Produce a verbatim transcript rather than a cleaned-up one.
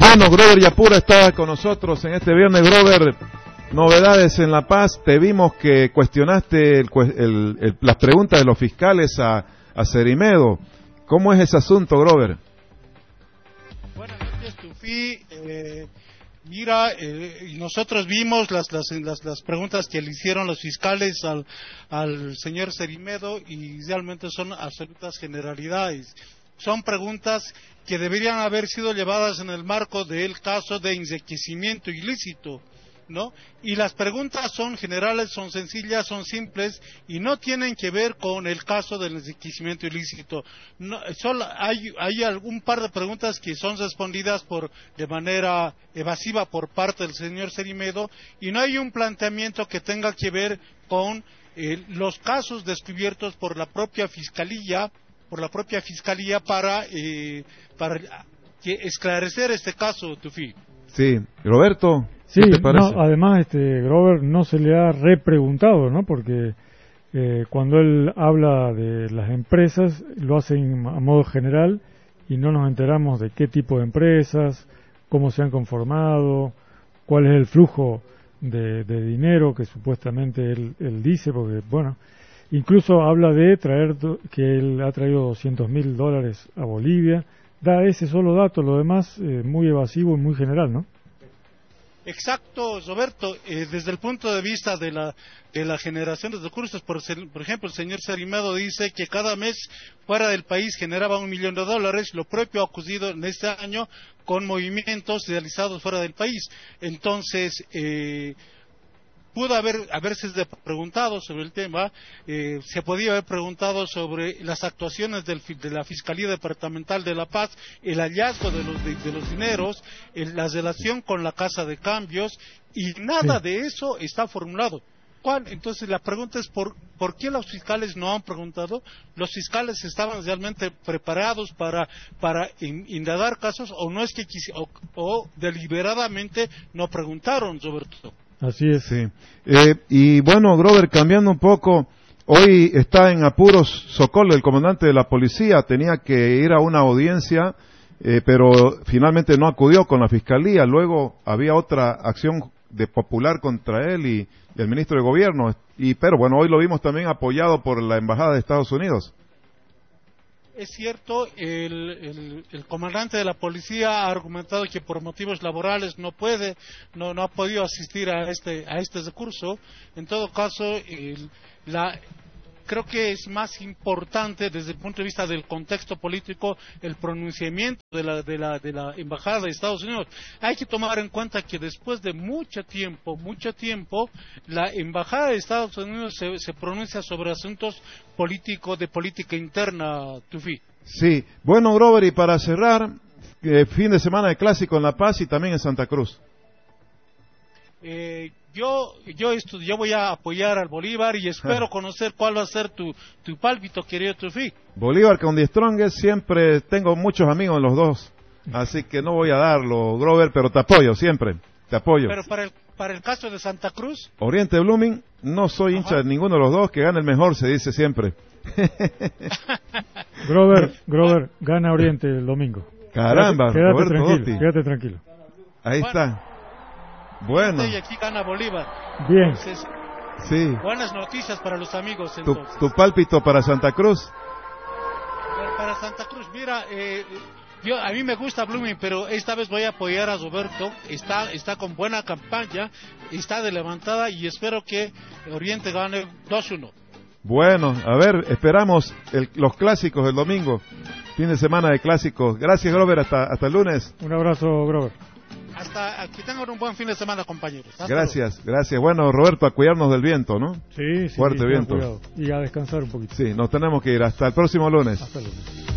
Bueno, Grover Yapura está con nosotros en este viernes. Grover, novedades en La Paz. Te vimos que cuestionaste el, el, el, las preguntas de los fiscales a, a Cerimedo. ¿Cómo es ese asunto, Grover? Buenas noches, Tufi. Eh, mira, eh, nosotros vimos las, las, las, las preguntas que le hicieron los fiscales al, al señor Cerimedo y realmente son absolutas generalidades. Son preguntas que deberían haber sido llevadas en el marco del caso de enriquecimiento ilícito, ¿no? Y las preguntas son generales, son sencillas, son simples y no tienen que ver con el caso del enriquecimiento ilícito. No, solo hay, hay algún par de preguntas que son respondidas por de manera evasiva por parte del señor Cerimedo y no hay un planteamiento que tenga que ver con eh, los casos descubiertos por la propia Fiscalía por la propia Fiscalía para, eh, para que esclarecer este caso, Tufi. Sí, Roberto, sí, ¿qué te parece? No, además, este, Grover no se le ha repreguntado, ¿no? Porque eh, cuando él habla de las empresas, lo hacen a modo general y no nos enteramos de qué tipo de empresas, cómo se han conformado, cuál es el flujo de, de dinero que supuestamente él, él dice, porque, bueno... Incluso habla de traer que él ha traído doscientos mil dólares a Bolivia. Da ese solo dato, lo demás eh, muy evasivo y muy general, ¿no? Exacto, Roberto. Eh, desde el punto de vista de la de la generación de recursos, por, por ejemplo, el señor Cerimedo dice que cada mes fuera del país generaba un millón de dólares. Lo propio ha ocurrido en este año con movimientos realizados fuera del país. Entonces, eh, pudo haber haberse preguntado sobre el tema, eh, se podía haber preguntado sobre las actuaciones del, de la Fiscalía Departamental de La Paz, el hallazgo de los, de, de los dineros, el, la relación con la Casa de Cambios, y nada sí. de eso está formulado. ¿Cuál? Entonces la pregunta es ¿por, ¿por qué los fiscales no han preguntado? ¿Los fiscales estaban realmente preparados para, para in, indagar casos o no es que quisi, o, o deliberadamente no preguntaron, Roberto? Así es. Sí. Eh, y bueno, Grover, cambiando un poco, hoy está en apuros Socolo, el comandante de la policía, tenía que ir a una audiencia, eh, pero finalmente no acudió con la fiscalía. Luego había otra acción de popular contra él y, y el ministro de gobierno. Y pero bueno, hoy lo vimos también apoyado por la embajada de Estados Unidos. Es cierto, el, el, el comandante de la policía ha argumentado que por motivos laborales no puede, no, no ha podido asistir a este, a este recurso. En todo caso, el, la, creo que es más importante desde el punto de vista del contexto político el pronunciamiento de la, de la, de la embajada de Estados Unidos. Hay que tomar en cuenta que después de mucho tiempo, mucho tiempo, la embajada de Estados Unidos se, se pronuncia sobre asuntos políticos de política interna, Tufi. Sí, bueno, Grover, y para cerrar, eh, fin de semana de clásico en La Paz y también en Santa Cruz. Eh, yo yo, estu yo voy a apoyar al Bolívar y espero ah. conocer cuál va a ser tu, tu pálpito, querido Tufi. Bolívar con The Strongest, siempre tengo muchos amigos en los dos, así que no voy a darlo, Grover, pero te apoyo siempre, te apoyo. Pero para el, para el caso de Santa Cruz, Oriente Blooming, no soy Ajá. hincha de ninguno de los dos, que gane el mejor, se dice siempre. Grover, Grover, gana Oriente el domingo. Caramba, quédate, Roberto tranquilo, Dotti. quédate tranquilo. Ahí bueno, está. Bueno. Y aquí gana Bolívar. Bien. Entonces, sí. Buenas noticias para los amigos. Tu, tu pálpito para Santa Cruz. Para Santa Cruz, mira, eh, yo a mí me gusta Blooming, pero esta vez voy a apoyar a Roberto. Está está con buena campaña, está de levantada y espero que Oriente gane dos uno. Bueno, a ver, esperamos el, los clásicos del domingo, fin de semana de clásicos. Gracias, Grover, hasta hasta el lunes. Un abrazo, Grover. Hasta aquí tengan un buen fin de semana, compañeros. Hasta gracias, luego. gracias. Bueno, Roberto, a cuidarnos del viento, ¿no? Sí, sí. Fuerte sí, viento. cuidado. Y a descansar un poquito. Sí, nos tenemos que ir. Hasta el próximo lunes. Hasta el lunes.